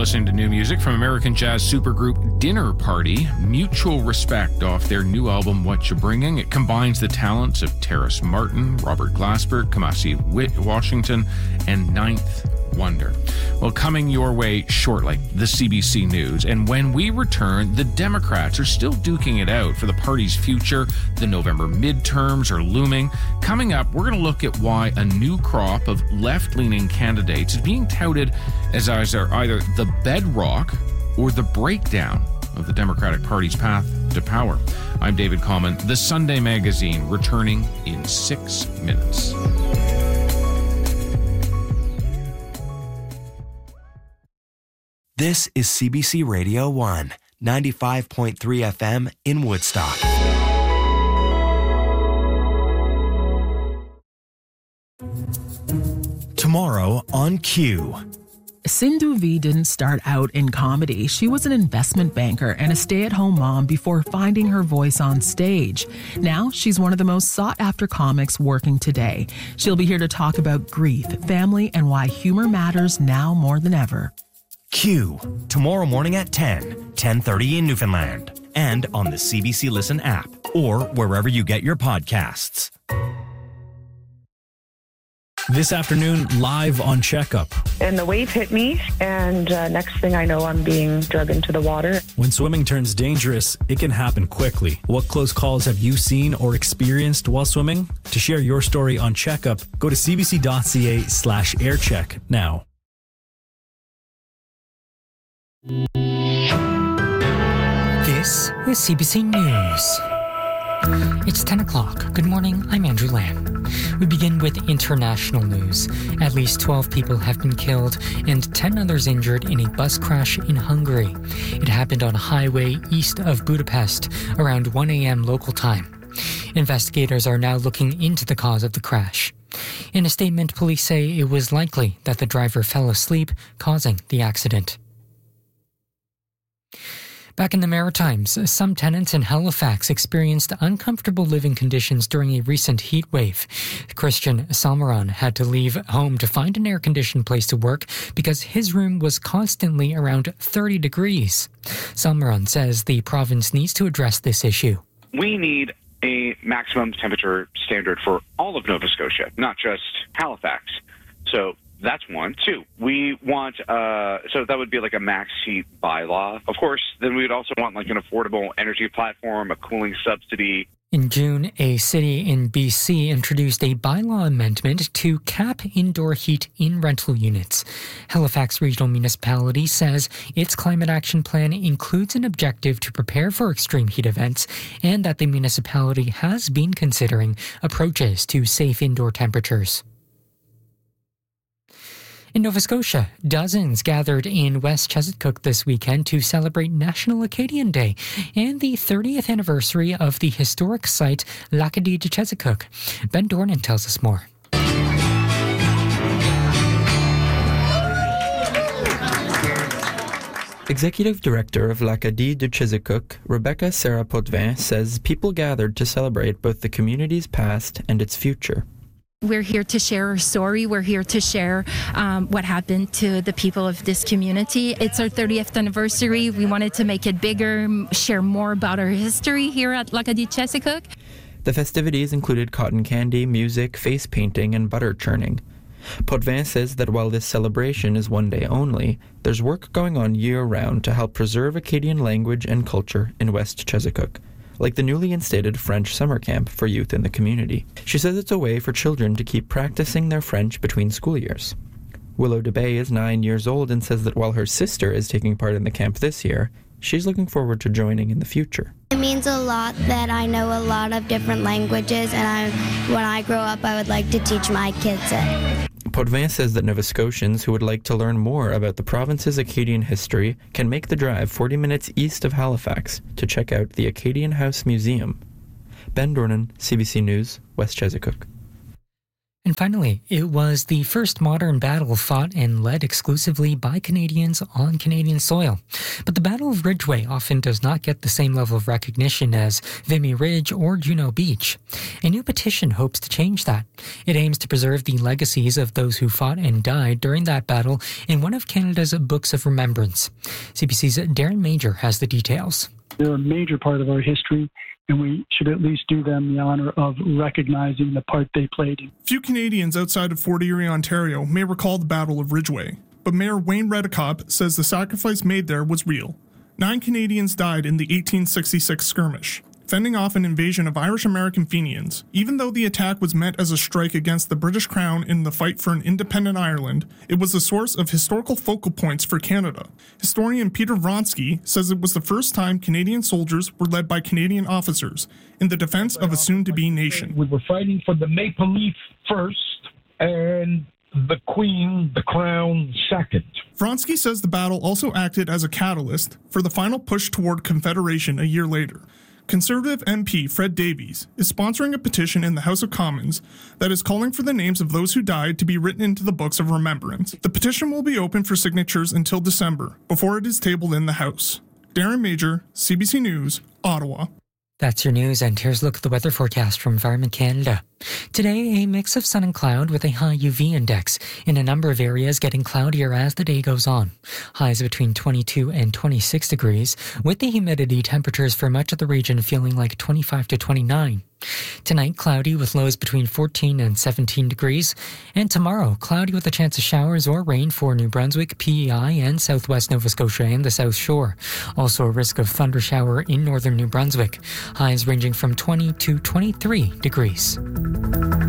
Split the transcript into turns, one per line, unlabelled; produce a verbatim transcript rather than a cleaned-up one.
listening to new music from American jazz supergroup Dinner Party, Mutual Respect, off their new album What You Bringing. It combines the talents of Terrace Martin, Robert Glasper, Kamasi Washington, and Ninth Wonder. Well, coming your way shortly, the C B C News. And when we return, the Democrats are still duking it out for the party's future. The November midterms are looming. Coming up, we're going to look at why a new crop of left-leaning candidates is being touted as either, either the bedrock or the breakdown of the Democratic Party's path to power. I'm David Common, The Sunday Magazine, returning in six minutes.
This is C B C Radio one, ninety-five point three F M in Woodstock. Tomorrow on Q.
Sindhu V didn't start out in comedy. She was an investment banker and a stay-at-home mom before finding her voice on stage. Now, she's one of the most sought-after comics working today. She'll be here to talk about grief, family, and why humor matters now more than ever.
Q, tomorrow morning at ten, ten thirty in Newfoundland, and on the C B C Listen app, or wherever you get your podcasts.
This afternoon, live on Checkup.
And the wave hit me, and uh, next thing I know, I'm being dragged into the water.
When swimming turns dangerous, it can happen quickly. What close calls have you seen or experienced while swimming? To share your story on Checkup, go to cbc.ca slash aircheck now.
This is C B C News. It's ten o'clock. Good morning, I'm Andrew Lamb. We begin with international news. At least twelve people have been killed and ten others injured in a bus crash in Hungary. It happened on a highway east of Budapest around one a.m. local time. Investigators are now looking into the cause of the crash. In a statement, police say it was likely that the driver fell asleep, causing the accident. Back in the Maritimes, some tenants in Halifax experienced uncomfortable living conditions during a recent heat wave. Christian Salmaron had to leave home to find an air-conditioned place to work because his room was constantly around thirty degrees. Salmaron says the province needs to address this issue.
We need a maximum temperature standard for all of Nova Scotia, not just Halifax. So that's one. Two, we want, uh, so that would be like a max heat bylaw. Of course, then we would also want like an affordable energy platform, a cooling subsidy.
In June, a city in B C introduced a bylaw amendment to cap indoor heat in rental units. Halifax Regional Municipality says its climate action plan includes an objective to prepare for extreme heat events and that the municipality has been considering approaches to safe indoor temperatures. In Nova Scotia, dozens gathered in West Chesapeake this weekend to celebrate National Acadian Day and the thirtieth anniversary of the historic site L'Acadie de Chesapeake. Ben Dornan tells us more.
Executive Director of L'Acadie de Chesapeake, Rebecca Sarah Potvin, says people gathered to celebrate both the community's past and its future.
We're here to share our story. We're here to share um, what happened to the people of this community. It's our thirtieth anniversary. We wanted to make it bigger, share more about our history here at L'Acadie Chesapeake.
The festivities included cotton candy, music, face painting, and butter churning. Potvin says that while this celebration is one day only, there's work going on year-round to help preserve Acadian language and culture in West Chesapeake, like the newly instated French summer camp for youth in the community. She says it's a way for children to keep practicing their French between school years. Willow DeBay is nine years old and says that while her sister is taking part in the camp this year, she's looking forward to joining in the future.
It means a lot that I know a lot of different languages, and I, when I grow up, I would like to teach my kids it.
Potvin says that Nova Scotians who would like to learn more about the province's Acadian history can make the drive forty minutes east of Halifax to check out the Acadian House Museum. Ben Dornan, C B C News, West Chesapeake.
And finally, it was the first modern battle fought and led exclusively by Canadians on Canadian soil. But the Battle of Ridgeway often does not get the same level of recognition as Vimy Ridge or Juno Beach. A new petition hopes to change that. It aims to preserve the legacies of those who fought and died during that battle in one of Canada's books of remembrance. C B C's Darren Major has the details.
They're a major part of our history, and we should at least do them the honor of recognizing the part they played.
Few Canadians outside of Fort Erie, Ontario may recall the Battle of Ridgeway, but Mayor Wayne Redekop says the sacrifice made there was real. Nine Canadians died in the eighteen sixty-six skirmish, fending off an invasion of Irish-American Fenians. Even though the attack was meant as a strike against the British Crown in the fight for an independent Ireland, it was a source of historical focal points for Canada. Historian Peter Vronsky says it was the first time Canadian soldiers were led by Canadian officers in the defense of a soon-to-be nation.
We were fighting for the Maple Leaf first, and the Queen, the Crown, second.
Vronsky says the battle also acted as a catalyst for the final push toward Confederation a year later. Conservative M P Fred Davies is sponsoring a petition in the House of Commons that is calling for the names of those who died to be written into the books of remembrance. The petition will be open for signatures until December, before it is tabled in the House. Darren Major, C B C News, Ottawa.
That's your news, and here's a look at the weather forecast from Environment Canada. Today, a mix of sun and cloud with a high U V index. In a number of areas, getting cloudier as the day goes on. Highs between twenty-two and twenty-six degrees, with the humidity temperatures for much of the region feeling like twenty-five to twenty-nine. Tonight, cloudy with lows between fourteen and seventeen degrees. And tomorrow, cloudy with a chance of showers or rain for New Brunswick, P E I, and southwest Nova Scotia and the South Shore. Also a risk of thunder shower in northern New Brunswick. Highs ranging from twenty to twenty-three degrees.